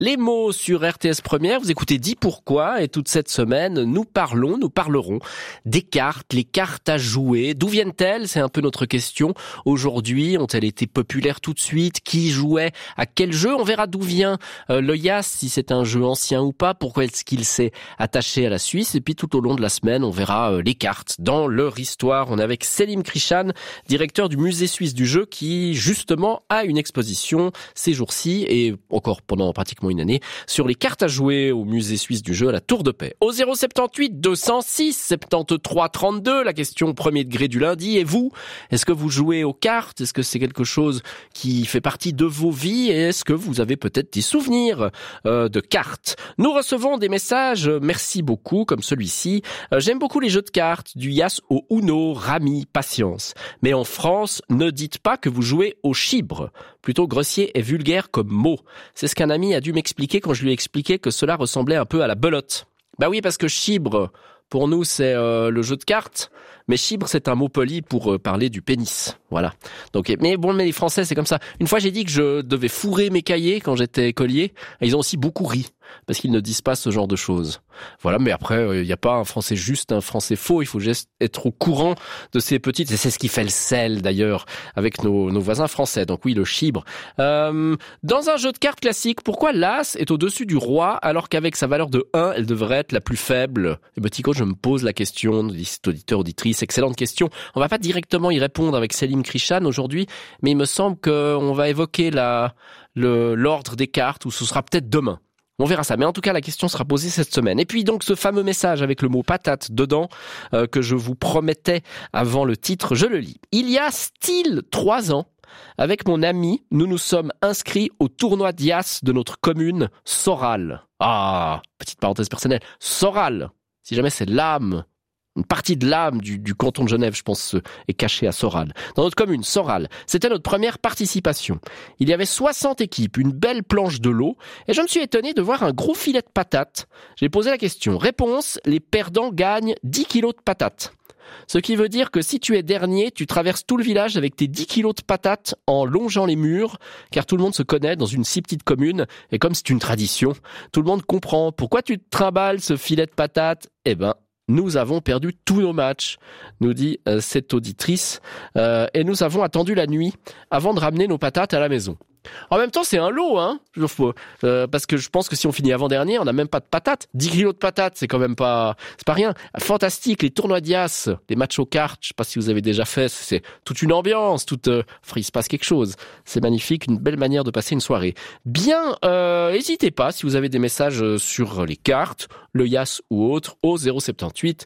Les mots sur RTS Première, vous écoutez Dis Pourquoi et toute cette semaine, nous parlerons des cartes, les cartes à jouer. D'où viennent-elles? C'est un peu notre question. Aujourd'hui, ont-elles été populaires tout de suite? Qui jouait à quel jeu? On verra d'où vient le Yas, si c'est un jeu ancien ou pas, pourquoi est-ce qu'il s'est attaché à la Suisse. Et puis tout au long de la semaine, on verra les cartes dans leur histoire. On est avec Selim Krishan, directeur du musée suisse du jeu, qui justement a une exposition ces jours-ci et encore pendant pratiquement une année sur les cartes à jouer au musée suisse du jeu à la Tour de Paix. Au 078 206 73 32, la question premier degré du lundi. Et vous, est-ce que vous jouez aux cartes? Est-ce que c'est quelque chose qui fait partie de vos vies? Et est-ce que vous avez peut-être des souvenirs de cartes? Nous recevons des messages, merci beaucoup, comme celui-ci. J'aime beaucoup les jeux de cartes, du Yas au Uno, Rami, Patience. Mais en France, ne dites pas que vous jouez au chibre. Plutôt grossier et vulgaire comme mot. C'est ce qu'un ami a dû m'expliquer quand je lui ai expliqué que cela ressemblait un peu à la belote. Bah oui, parce que chibre, pour nous, c'est le jeu de cartes. Mais chibre, c'est un mot poli pour parler du pénis. Voilà. Donc, mais les Français, c'est comme ça. Une fois, j'ai dit que je devais fourrer mes cahiers quand j'étais écolier. Et ils ont aussi beaucoup ri. Parce qu'ils ne disent pas ce genre de choses. Voilà, mais après, il n'y a pas un français juste, un français faux. Il faut juste être au courant de ces petites... Et c'est ce qui fait le sel, d'ailleurs, avec nos voisins français. Donc oui, le chibre. Dans un jeu de cartes classique, pourquoi l'as est au-dessus du roi, alors qu'avec sa valeur de 1, elle devrait être la plus faible? Et Tico, je me pose la question, auditeur, auditrice, excellente question. On va pas directement y répondre avec Selim Krishan aujourd'hui, mais il me semble qu'on va évoquer l'ordre des cartes, ou ce sera peut-être demain. On verra ça, mais en tout cas la question sera posée cette semaine. Et puis donc ce fameux message avec le mot patate dedans que je vous promettais avant le titre, je le lis. Il y a style 3 ans, avec mon ami, nous nous sommes inscrits au tournoi d'Yas de notre commune, Soral. Ah, petite parenthèse personnelle, Soral, si jamais c'est l'âme, une partie de l'âme du canton de Genève, je pense, est cachée à Soral. Dans notre commune, Soral, c'était notre première participation. Il y avait 60 équipes, une belle planche de l'eau, et je me suis étonné de voir un gros filet de patates. J'ai posé la question. Réponse, les perdants gagnent 10 kilos de patates. Ce qui veut dire que si tu es dernier, tu traverses tout le village avec tes 10 kilos de patates en longeant les murs, car tout le monde se connaît dans une si petite commune, et comme c'est une tradition, tout le monde comprend. Pourquoi tu te trimbales ce filet de patates? Nous avons perdu tous nos matchs, nous dit cette auditrice, et nous avons attendu la nuit avant de ramener nos patates à la maison. En même temps, c'est un lot, parce que je pense que si on finit avant-dernier, on n'a même pas de patates. 10 kilos de patates, c'est quand même pas, c'est pas rien. Fantastique, les tournois d'Yas, les matchs aux cartes, je sais pas si vous avez déjà fait, c'est toute une ambiance, il se passe quelque chose. C'est magnifique, une belle manière de passer une soirée. Bien, n'hésitez pas si vous avez des messages sur les cartes, le Yas ou autre, au 078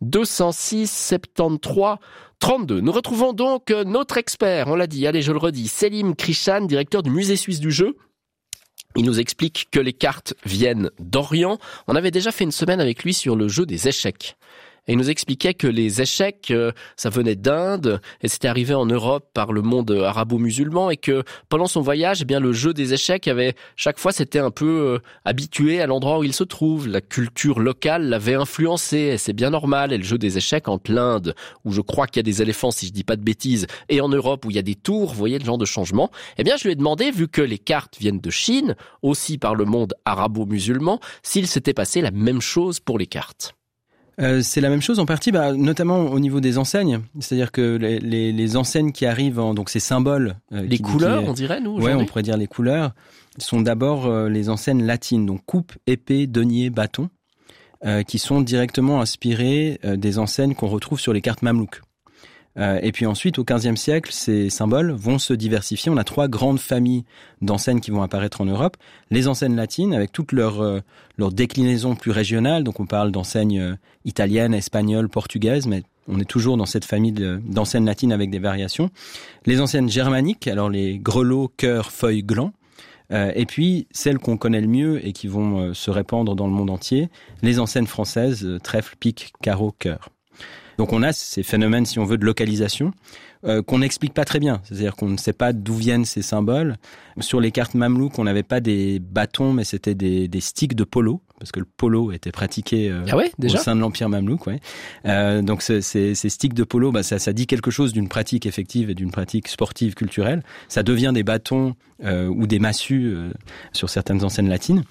206 73 32. Nous retrouvons donc notre expert, on l'a dit, allez je le redis, Selim Krishan, directeur du musée suisse du jeu. Il nous explique que les cartes viennent d'Orient. On avait déjà fait une semaine avec lui sur le jeu des échecs. Et il nous expliquait que les échecs, ça venait d'Inde et c'était arrivé en Europe par le monde arabo-musulman et que pendant son voyage, le jeu des échecs chaque fois c'était un peu habitué à l'endroit où il se trouve. La culture locale l'avait influencé et c'est bien normal. Et le jeu des échecs entre l'Inde, où je crois qu'il y a des éléphants si je dis pas de bêtises, et en Europe où il y a des tours, vous voyez le genre de changement. Je lui ai demandé, vu que les cartes viennent de Chine, aussi par le monde arabo-musulman, s'il s'était passé la même chose pour les cartes. C'est la même chose en partie, notamment au niveau des enseignes. C'est-à-dire que les enseignes qui arrivent donc ces symboles... les couleurs, on dirait, nous, aujourd'hui. Ouais, on pourrait dire les couleurs, sont d'abord les enseignes latines, donc coupe, épée, denier, bâton, qui sont directement inspirées des enseignes qu'on retrouve sur les cartes mamelouks. Et puis ensuite, au XVe siècle, ces symboles vont se diversifier. On a 3 grandes familles d'enseignes qui vont apparaître en Europe. Les enseignes latines, avec toutes leurs déclinaisons plus régionales. Donc on parle d'enseignes italiennes, espagnoles, portugaises, mais on est toujours dans cette famille d'enseignes latines avec des variations. Les enseignes germaniques, alors les grelots, cœurs, feuilles, glands. Et puis, celles qu'on connaît le mieux et qui vont se répandre dans le monde entier, les enseignes françaises, trèfle, pique, carreau, cœur. Donc on a ces phénomènes, si on veut, de localisation qu'on n'explique pas très bien. C'est-à-dire qu'on ne sait pas d'où viennent ces symboles. Sur les cartes mamelouks, on n'avait pas des bâtons, mais c'était des sticks de polo, parce que le polo était pratiqué au sein de l'Empire mamelouk. Ouais. Donc ces sticks de polo, ça dit quelque chose d'une pratique effective et d'une pratique sportive culturelle. Ça devient des bâtons ou des massues sur certaines enseignes latines.